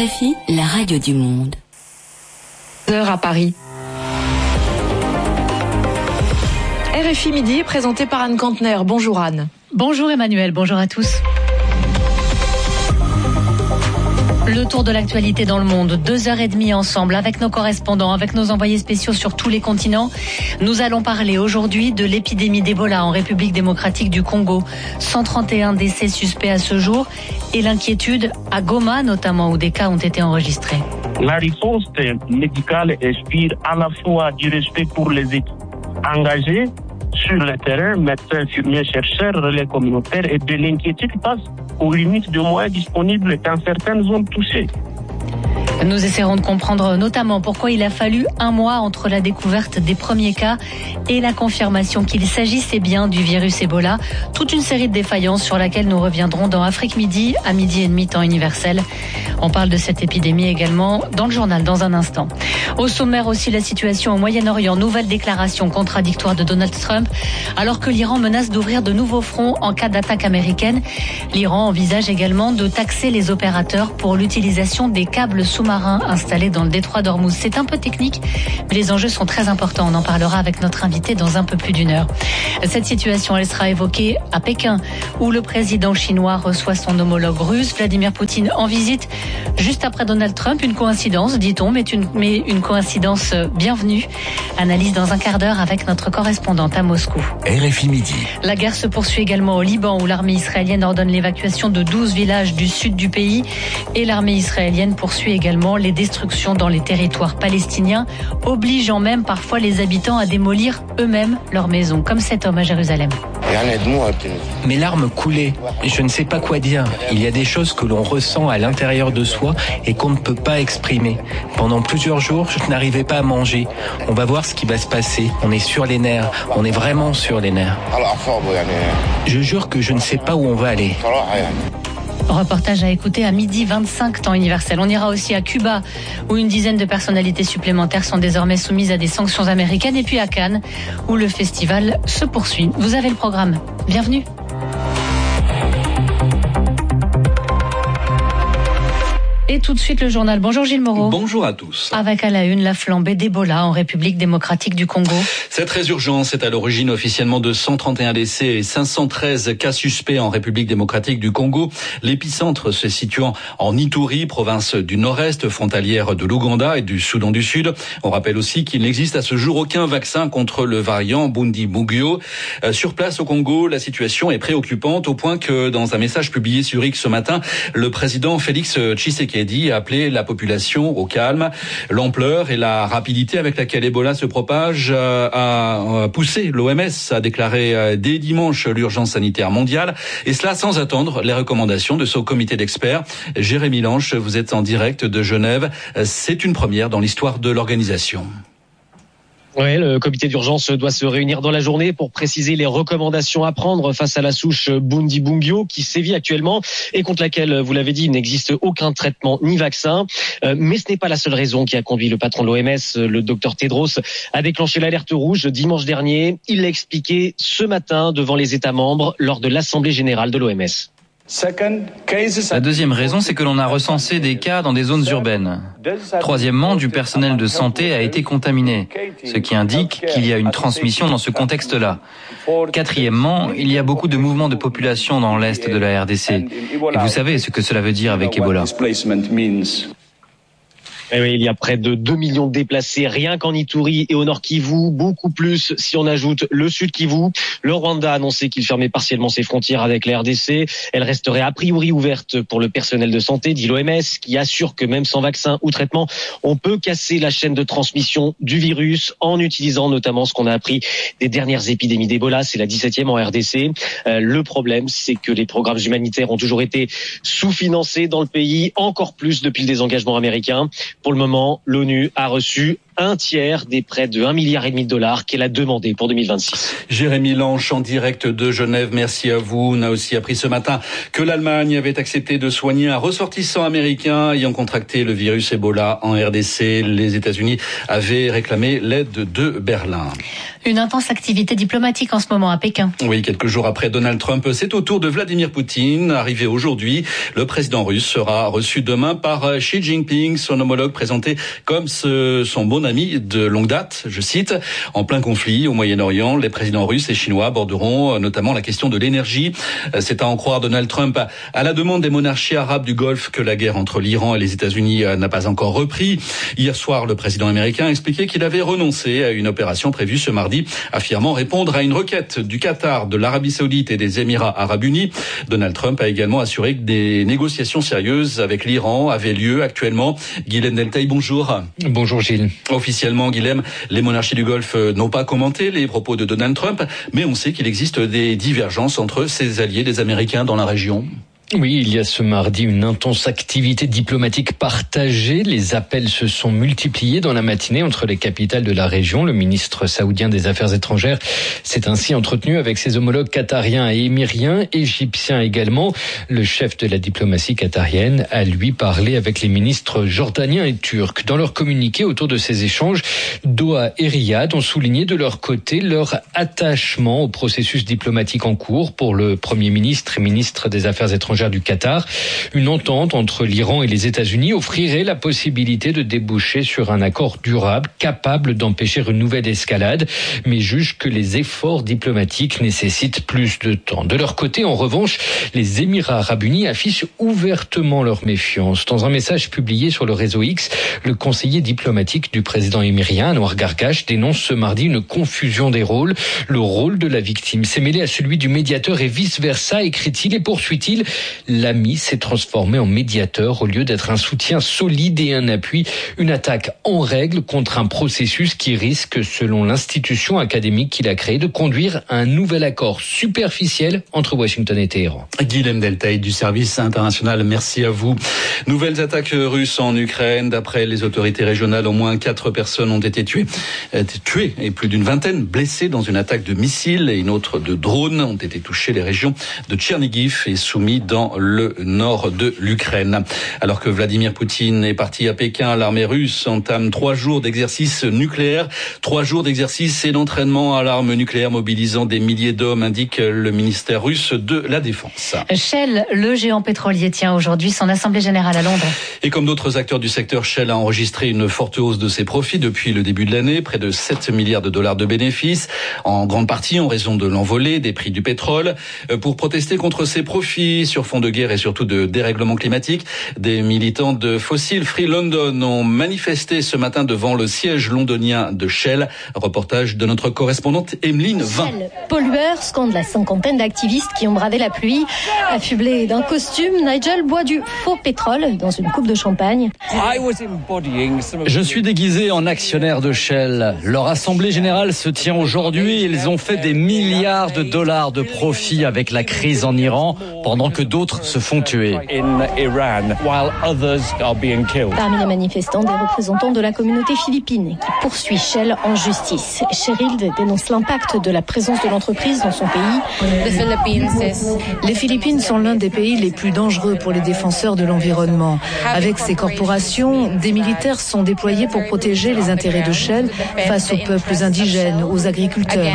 RFI, la radio du monde. Heure à Paris. RFI Midi, présenté par Anne Kantner. Bonjour Anne. Bonjour Emmanuel, bonjour à tous. Le tour de l'actualité dans le monde, 2h30 ensemble avec nos correspondants, avec nos envoyés spéciaux sur tous les continents. Nous allons parler aujourd'hui de l'épidémie d'Ebola en République démocratique du Congo. 131 décès suspects à ce jour et l'inquiétude à Goma notamment où des cas ont été enregistrés. La réponse médicale inspire à la fois du respect pour les équipes engagées sur le terrain, médecins, infirmiers, chercheurs, relais communautaires et de l'inquiétude face aux limites de moyens disponibles dans certaines zones touchées. Nous essaierons de comprendre notamment pourquoi il a fallu un mois entre la découverte des premiers cas et la confirmation qu'il s'agissait bien du virus Ebola. Toute une série de défaillances sur laquelle nous reviendrons dans Afrique Midi, à 12h30 temps universel. On parle de cette épidémie également dans le journal dans un instant. Au sommaire aussi la situation au Moyen-Orient. Nouvelle déclaration contradictoire de Donald Trump. Alors que l'Iran menace d'ouvrir de nouveaux fronts en cas d'attaque américaine, l'Iran envisage également de taxer les opérateurs pour l'utilisation des câbles sous-marins installés dans le détroit d'Ormuz. C'est un peu technique, mais les enjeux sont très importants. On en parlera avec notre invité dans un peu plus d'une heure. Cette situation, elle sera évoquée à Pékin, où le président chinois reçoit son homologue russe, Vladimir Poutine, en visite juste après Donald Trump. Une coïncidence, dit-on, mais une coïncidence bienvenue. Analyse dans un quart d'heure avec notre correspondante à Moscou. RFI Midi. La guerre se poursuit également au Liban, où l'armée israélienne ordonne l'évacuation de 12 villages du sud du pays. Et l'armée israélienne poursuit également les destructions dans les territoires palestiniens, obligeant même parfois les habitants à démolir eux-mêmes leurs maisons, comme cet homme à Jérusalem. Mes larmes coulaient et je ne sais pas quoi dire. Il y a des choses que l'on ressent à l'intérieur de soi et qu'on ne peut pas exprimer. Pendant plusieurs jours, je n'arrivais pas à manger. On va voir ce qui va se passer. On est sur les nerfs. On est vraiment sur les nerfs. Je jure que je ne sais pas où on va aller. Reportage à écouter à 12h25 temps universel. On ira aussi à Cuba, où une dizaine de personnalités supplémentaires sont désormais soumises à des sanctions américaines. Et puis à Cannes, où le festival se poursuit. Vous avez le programme. Bienvenue. Et tout de suite le journal. Bonjour Gilles Moreau. Bonjour à tous. Avec à la une la flambée d'Ebola en République démocratique du Congo. Cette résurgence est à l'origine officiellement de 131 décès et 513 cas suspects en République démocratique du Congo. L'épicentre se situant en Ituri, province du Nord-Est, frontalière de l'Ouganda et du Soudan du Sud. On rappelle aussi qu'il n'existe à ce jour aucun vaccin contre le variant Bundibugyo. Sur place au Congo, la situation est préoccupante au point que dans un message publié sur X ce matin, le président Félix Tshisekedi a appelé la population au calme. L'ampleur et la rapidité avec laquelle Ebola se propage a poussé l'OMS à déclarer dès dimanche l'urgence sanitaire mondiale, et cela sans attendre les recommandations de son comité d'experts. Jérémy Lanche, vous êtes en direct de Genève. C'est une première dans l'histoire de l'organisation. Oui, le comité d'urgence doit se réunir dans la journée pour préciser les recommandations à prendre face à la souche Bundibugyo qui sévit actuellement et contre laquelle, vous l'avez dit, il n'existe aucun traitement ni vaccin. Mais ce n'est pas la seule raison qui a conduit le patron de l'OMS, le docteur Tedros, à déclencher l'alerte rouge dimanche dernier. Il l'a expliqué ce matin devant les États membres lors de l'Assemblée générale de l'OMS. La deuxième raison, c'est que l'on a recensé des cas dans des zones urbaines. Troisièmement, du personnel de santé a été contaminé, ce qui indique qu'il y a une transmission dans ce contexte-là. Quatrièmement, il y a beaucoup de mouvements de population dans l'est de la RDC. Et vous savez ce que cela veut dire avec Ebola. Et oui, il y a près de 2 millions de déplacés rien qu'en Ituri et au nord Kivu, beaucoup plus si on ajoute le sud Kivu. Le Rwanda a annoncé qu'il fermait partiellement ses frontières avec la RDC. Elle resterait a priori ouverte pour le personnel de santé, dit l'OMS, qui assure que même sans vaccin ou traitement, on peut casser la chaîne de transmission du virus en utilisant notamment ce qu'on a appris des dernières épidémies d'Ebola. C'est la 17e en RDC. Le problème, c'est que les programmes humanitaires ont toujours été sous-financés dans le pays, encore plus depuis le désengagement américain. Pour le moment, l'ONU a reçu un tiers des près de 1,5 milliard $ qu'elle a demandé pour 2026. Jérémy Lanche en direct de Genève, merci à vous. On a aussi appris ce matin que l'Allemagne avait accepté de soigner un ressortissant américain ayant contracté le virus Ebola en RDC. Les États-Unis avaient réclamé l'aide de Berlin. Une intense activité diplomatique en ce moment à Pékin. Oui, quelques jours après Donald Trump, c'est au tour de Vladimir Poutine. Arrivé aujourd'hui, le président russe sera reçu demain par Xi Jinping, son homologue présenté comme son bon ami de longue date, je cite. En plein conflit au Moyen-Orient, les présidents russes et chinois aborderont notamment la question de l'énergie. C'est à en croire Donald Trump à la demande des monarchies arabes du Golfe que la guerre entre l'Iran et les États-Unis n'a pas encore repris. Hier soir, le président américain a expliqué qu'il avait renoncé à une opération prévue ce mardi, affirmant répondre à une requête du Qatar, de l'Arabie Saoudite et des Émirats Arabes Unis. Donald Trump a également assuré que des négociations sérieuses avec l'Iran avaient lieu actuellement. Guilhem Deltaï, bonjour. Bonjour Gilles. Officiellement, Guilhem, les monarchies du Golfe n'ont pas commenté les propos de Donald Trump, mais on sait qu'il existe des divergences entre ses alliés, les Américains, dans la région. Oui, il y a ce mardi une intense activité diplomatique partagée. Les appels se sont multipliés dans la matinée entre les capitales de la région. Le ministre saoudien des Affaires étrangères s'est ainsi entretenu avec ses homologues qatariens et émiriens, égyptiens également. Le chef de la diplomatie qatarienne a lui parlé avec les ministres jordaniens et turcs. Dans leur communiqué autour de ces échanges, Doha et Riyad ont souligné de leur côté leur attachement au processus diplomatique en cours pour le Premier ministre et ministre des Affaires étrangères du Qatar. Une entente entre l'Iran et les États-Unis offrirait la possibilité de déboucher sur un accord durable capable d'empêcher une nouvelle escalade, mais juge que les efforts diplomatiques nécessitent plus de temps. De leur côté, en revanche, les Émirats Arabes Unis affichent ouvertement leur méfiance. Dans un message publié sur le réseau X, le conseiller diplomatique du président émirien, Anwar Gargash, dénonce ce mardi une confusion des rôles. Le rôle de la victime s'est mêlé à celui du médiateur et vice-versa, écrit-il et poursuit-il. L'ami s'est transformé en médiateur au lieu d'être un soutien solide et un appui. Une attaque en règle contre un processus qui risque, selon l'institution académique qu'il a créée, de conduire à un nouvel accord superficiel entre Washington et Téhéran. Guilhem Deltaï du service international, merci à vous. Nouvelles attaques russes en Ukraine. D'après les autorités régionales, au moins 4 personnes ont été tuées et plus d'une vingtaine blessées dans une attaque de missiles et une autre de drones ont été touchées. Les régions de Tchernigiv et Soumy dans le nord de l'Ukraine. Alors que Vladimir Poutine est parti à Pékin, l'armée russe entame 3 jours d'exercice nucléaire. 3 jours d'exercice et d'entraînement à l'arme nucléaire mobilisant des milliers d'hommes, indique le ministère russe de la Défense. Shell, le géant pétrolier, tient aujourd'hui son assemblée générale à Londres. Et comme d'autres acteurs du secteur, Shell a enregistré une forte hausse de ses profits depuis le début de l'année, près de 7 milliards de dollars de bénéfices, en grande partie en raison de l'envolée des prix du pétrole. Pour protester contre ces profits sur fond de guerre et surtout de dérèglement climatique, des militants de Fossil Free London ont manifesté ce matin devant le siège londonien de Shell. Reportage de notre correspondante Emeline Vin. Shell, pollueur, scande la cinquantaine d'activistes qui ont bravé la pluie. Affublé d'un costume, Nigel boit du faux pétrole dans une coupe de champagne. Je suis déguisé en actionnaire de Shell. Leur assemblée générale se tient aujourd'hui. Ils ont fait des milliards de dollars de profit avec la crise en Iran, pendant que d'autres se font tuer. Parmi les manifestants, des représentants de la communauté philippine qui poursuit Shell en justice. Cheryl dénonce l'impact de la présence de l'entreprise dans son pays. Les Philippines sont l'un des pays les plus dangereux pour les défenseurs de l'environnement. Avec ces corporations, des militaires sont déployés pour protéger les intérêts de Shell face aux peuples indigènes, aux agriculteurs.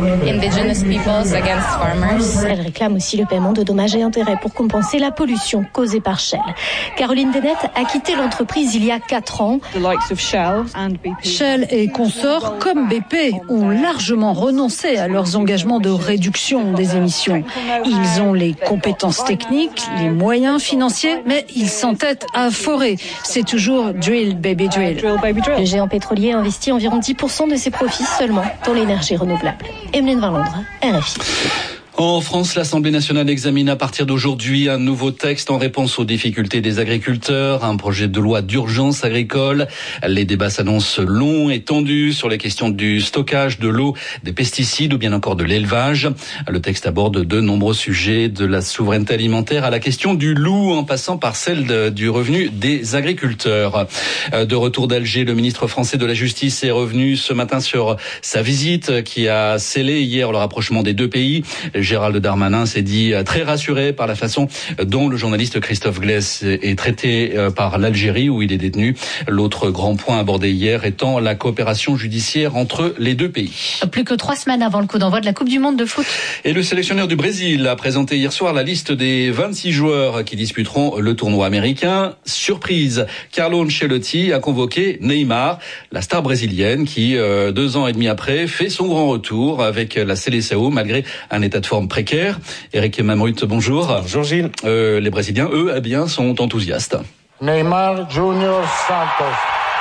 Elle réclame aussi le paiement de dommages et intérêts pour compenser la pollution causée par Shell. Caroline Dennett a quitté l'entreprise il y a 4 ans. Shell et consorts comme BP ont largement renoncé à leurs engagements de réduction des émissions. Ils ont les compétences techniques, les moyens financiers, mais ils s'entêtent à forer. C'est toujours drill, baby drill. Le géant pétrolier investit environ 10% de ses profits seulement dans l'énergie renouvelable. Emeline Vin, Londres, RFI. En France, l'Assemblée nationale examine à partir d'aujourd'hui un nouveau texte en réponse aux difficultés des agriculteurs, un projet de loi d'urgence agricole. Les débats s'annoncent longs et tendus sur les questions du stockage de l'eau, des pesticides ou bien encore de l'élevage. Le texte aborde de nombreux sujets, de la souveraineté alimentaire à la question du loup, en passant par celle du revenu des agriculteurs. De retour d'Alger, le ministre français de la Justice est revenu ce matin sur sa visite qui a scellé hier le rapprochement des deux pays. Gérald Darmanin s'est dit très rassuré par la façon dont le journaliste Christophe Glaise est traité par l'Algérie où il est détenu. L'autre grand point abordé hier étant la coopération judiciaire entre les deux pays. Plus que 3 semaines avant le coup d'envoi de la Coupe du Monde de foot. Et le sélectionneur du Brésil a présenté hier soir la liste des 26 joueurs qui disputeront le tournoi américain. Surprise, Carlo Ancelotti a convoqué Neymar, la star brésilienne qui, 2 ans et demi après, fait son grand retour avec la Seleção malgré un état de forme précaire. Eric Mamrut, bonjour. Bonjour Gilles. Les Brésiliens, eux, eh bien, sont enthousiastes. Neymar Junior Santos.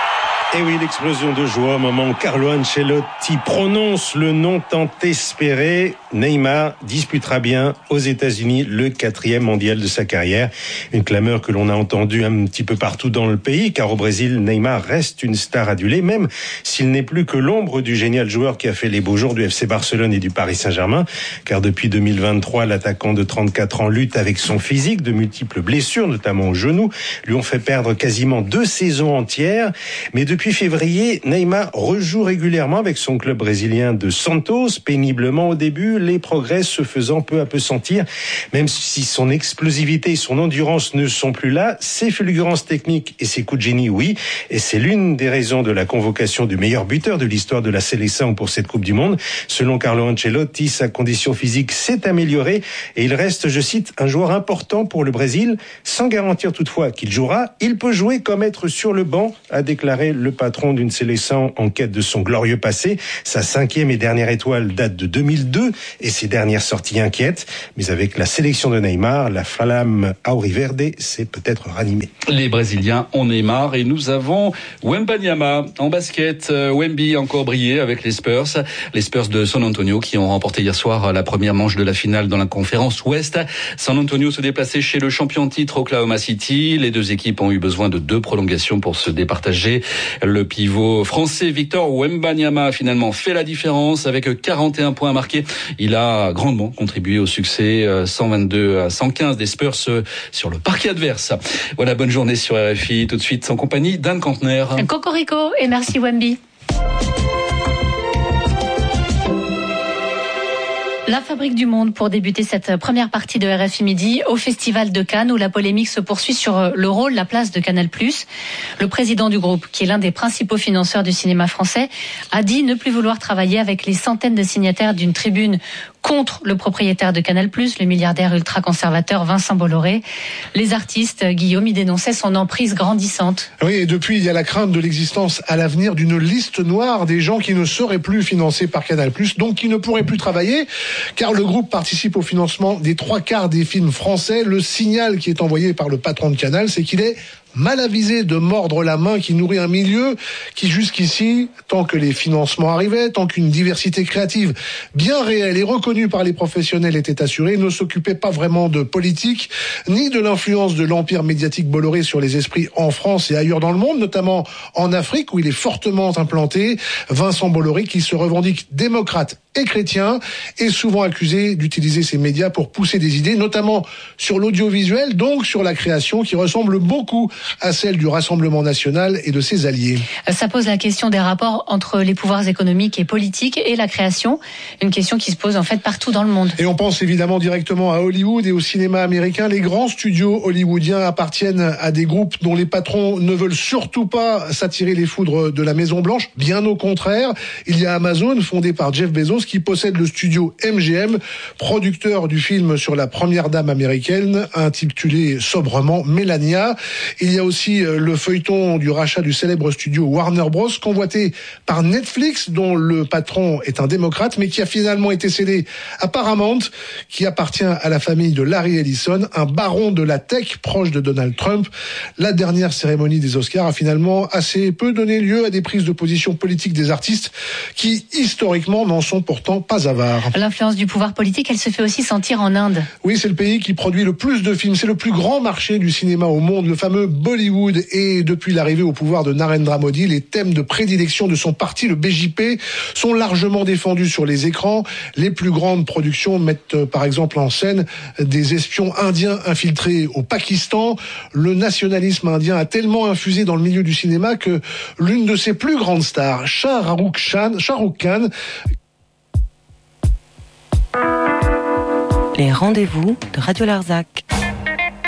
Et oui, l'explosion de joie au moment où Carlo Ancelotti prononce le nom tant espéré. Neymar disputera bien aux États-Unis le 4e mondial de sa carrière. Une clameur que l'on a entendue un petit peu partout dans le pays, car au Brésil, Neymar reste une star adulée, même s'il n'est plus que l'ombre du génial joueur qui a fait les beaux jours du FC Barcelone et du Paris Saint-Germain. Car depuis 2023, l'attaquant de 34 ans lutte avec son physique. De multiples blessures, notamment au genou, lui ont fait perdre quasiment 2 saisons entières. Mais depuis février, Neymar rejoue régulièrement avec son club brésilien de Santos, péniblement au début, les progrès se faisant peu à peu sentir. Même si son explosivité et son endurance ne sont plus là, ses fulgurances techniques et ses coups de génie, oui. Et c'est l'une des raisons de la convocation du meilleur buteur de l'histoire de la Seleção pour cette Coupe du Monde. Selon Carlo Ancelotti, sa condition physique s'est améliorée et il reste, je cite, un joueur important pour le Brésil, sans garantir toutefois qu'il jouera. Il peut jouer comme être sur le banc, a déclaré le patron d'une Seleção en quête de son glorieux passé. Sa 5e et dernière étoile date de 2002 et ses dernières sorties inquiètent. Mais avec la sélection de Neymar, la flamme auriverde s'est peut-être ranimée. Les Brésiliens ont Neymar et nous avons Wembanyama en basket. Wemby a encore brillé avec les Spurs de San Antonio qui ont remporté hier soir la première manche de la finale dans la conférence Ouest. San Antonio se déplaçait chez le champion en titre Oklahoma City. Les deux équipes ont eu besoin de 2 prolongations pour se départager. Le pivot français Victor Wembanyama a finalement fait la différence avec 41 points marqués. Il a grandement contribué au succès 122 à 115 des Spurs sur le parquet adverse. Voilà, bonne journée sur RFI. Tout de suite en compagnie d'Anne Cantner. Cocorico et merci Wemby. La fabrique du monde pour débuter cette première partie de RFI Midi au Festival de Cannes où la polémique se poursuit sur le rôle, la place de Canal+. Le président du groupe, qui est l'un des principaux financeurs du cinéma français, a dit ne plus vouloir travailler avec les centaines de signataires d'une tribune contre le propriétaire de Canal+, le milliardaire ultra-conservateur Vincent Bolloré. Les artistes, Guillaume, y dénonçaient son emprise grandissante. Oui, et depuis, il y a la crainte de l'existence à l'avenir d'une liste noire des gens qui ne seraient plus financés par Canal+, donc qui ne pourraient plus travailler, car le groupe participe au financement des 3/4 des films français. Le signal qui est envoyé par le patron de Canal, c'est qu'il est mal avisé de mordre la main qui nourrit un milieu qui jusqu'ici, tant que les financements arrivaient, tant qu'une diversité créative bien réelle et reconnue par les professionnels était assurée, ne s'occupait pas vraiment de politique, ni de l'influence de l'empire médiatique Bolloré sur les esprits en France et ailleurs dans le monde, notamment en Afrique où il est fortement implanté. Vincent Bolloré, qui se revendique démocrate et chrétien, est souvent accusé d'utiliser ses médias pour pousser des idées, notamment sur l'audiovisuel, donc sur la création, qui ressemble beaucoup à celle du Rassemblement national et de ses alliés. Ça pose la question des rapports entre les pouvoirs économiques et politiques et la création, une question qui se pose en fait partout dans le monde. Et on pense évidemment directement à Hollywood et au cinéma américain. Les grands studios hollywoodiens appartiennent à des groupes dont les patrons ne veulent surtout pas s'attirer les foudres de la Maison Blanche, bien au contraire. Il y a Amazon, fondé par Jeff Bezos, qui possède le studio MGM, producteur du film sur la première dame américaine, intitulé sobrement Melania. Il y a aussi le feuilleton du rachat du célèbre studio Warner Bros, convoité par Netflix, dont le patron est un démocrate, mais qui a finalement été cédé à Paramount, qui appartient à la famille de Larry Ellison, un baron de la tech proche de Donald Trump. La dernière cérémonie des Oscars a finalement assez peu donné lieu à des prises de position politiques des artistes qui, historiquement, n'en sont pourtant pas avare. L'influence du pouvoir politique, elle se fait aussi sentir en Inde. Oui, c'est le pays qui produit le plus de films. C'est le plus grand marché du cinéma au monde, le fameux Bollywood. Et depuis l'arrivée au pouvoir de Narendra Modi, les thèmes de prédilection de son parti, le BJP, sont largement défendus sur les écrans. Les plus grandes productions mettent par exemple en scène des espions indiens infiltrés au Pakistan. Le nationalisme indien a tellement infusé dans le milieu du cinéma que l'une de ses plus grandes stars, Shah Rukh Khan. Les rendez-vous de Radio Larzac.